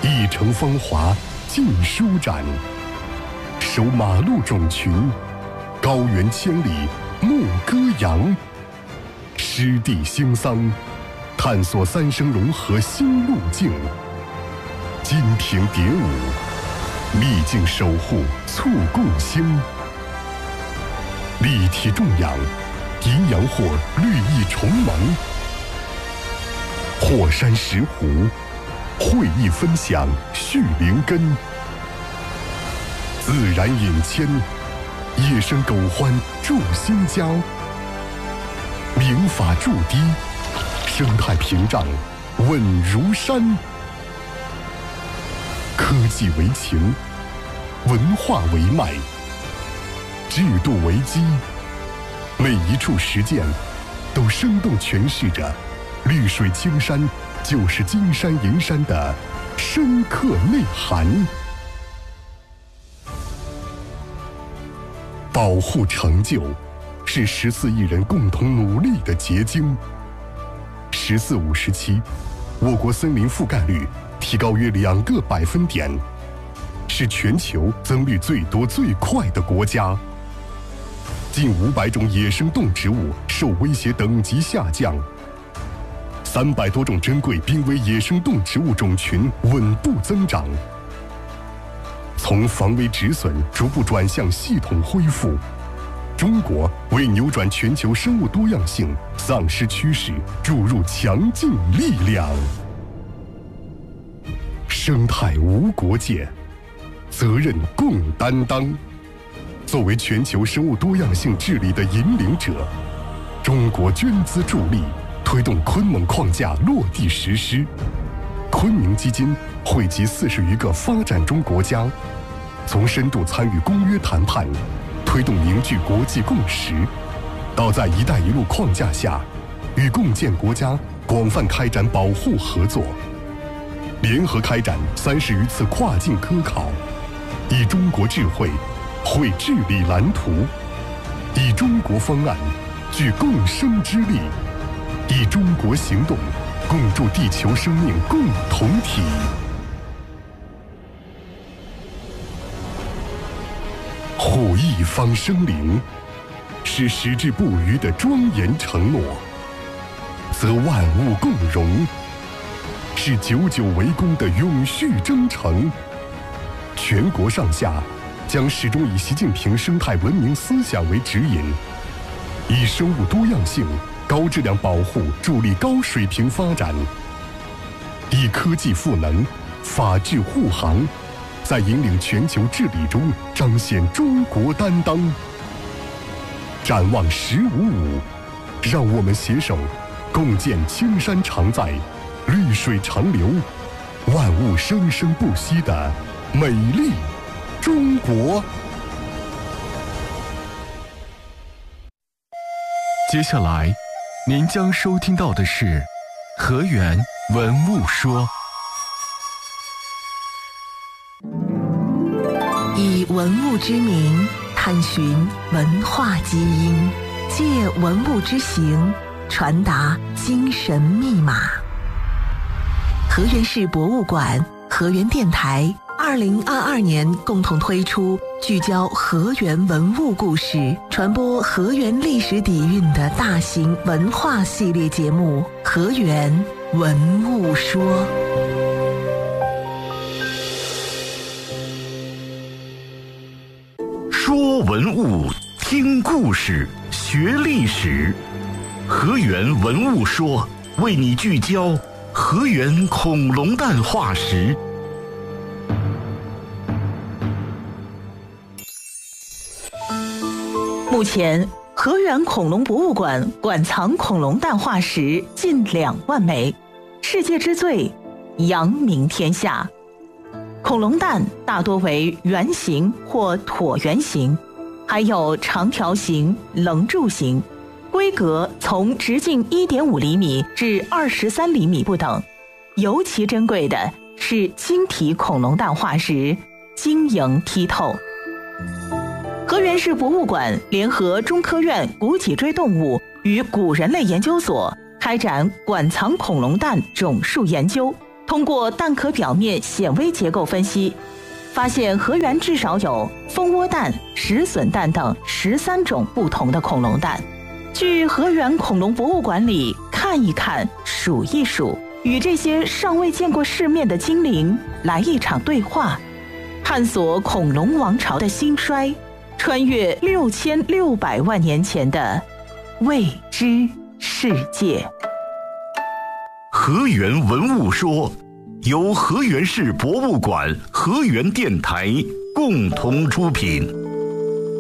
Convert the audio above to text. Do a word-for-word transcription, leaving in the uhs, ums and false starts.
一城风华尽舒展。守马鹿种群，高原千里牧歌扬。湿地兴桑，探索三生融合新路径。金亭蝶舞，历尽守护促共兴。立体种养，阴阳货绿意重萌。火山石湖，会意分享续灵根。自然引牵，野生狗欢筑新家。民法筑堤，生态屏障稳如山。科技为情，文化为脉，制度为基。每一处实践都生动诠释着绿水青山就是金山银山的深刻内涵。保护成就是十四亿人共同努力的结晶。十四五时期，我国森林覆盖率提高约两个百分点，是全球增绿最多最快的国家。近五百种野生动植物受威胁等级下降，三百多种珍贵濒危野生动植物种群稳步增长。从防微止损逐步转向系统恢复，中国为扭转全球生物多样性丧失趋势注入强劲力量。生态无国界，责任共担当。作为全球生物多样性治理的引领者，中国捐资助力，推动昆蒙框架落地实施。昆明基金汇集四十余个发展中国家，从深度参与公约谈判，推动凝聚国际共识，到在“一带一路”框架下，与共建国家广泛开展保护合作，联合开展三十余次跨境科考，以中国智慧绘治理蓝图，以中国方案具共生之力，以中国行动共筑地球生命共同体。护一方生灵，是矢志不渝的庄严承诺；则万物共荣，是久久为功的永续征程。全国上下将始终以习近平生态文明思想为指引，以生物多样性高质量保护助力高水平发展，以科技赋能、法治护航，在引领全球治理中彰显中国担当。展望十五五，让我们携手共建青山常在、绿水长流、万物生生不息的美丽中国。 接下来，您将收听到的是河源文物说。 以文物之名探寻文化基因，借文物之形传达精神密码。河源市博物馆、河源电台二零二二年共同推出聚焦河源文物故事、传播河源历史底蕴的大型文化系列节目《河源文物说》。 说文物，听故事，学历史。河源文物说为你聚焦河源恐龙蛋化石。 目前，河源恐龙博物馆馆藏恐龙蛋化石近两万枚，世界之最，扬名天下。恐龙蛋大多为圆形或椭圆形，还有长条形、棱柱形，规格从直径 一点五厘米至二十三厘米不等。尤其珍贵的是晶体恐龙蛋化石，晶莹剔透。河源市博物馆联合中科院古脊椎动物与古人类研究所开展馆藏恐龙蛋种树研究， 通过蛋壳表面显微结构分析，发现河源至少有蜂窝蛋、石笋蛋等十三种不同的恐龙蛋。去河源恐龙博物馆里看一看、数一数，与这些尚未见过世面的精灵来一场对话，探索恐龙王朝的兴衰，穿越六千六百万年前的未知世界。 河源文物说，由河源市博物馆、河源电台共同出品。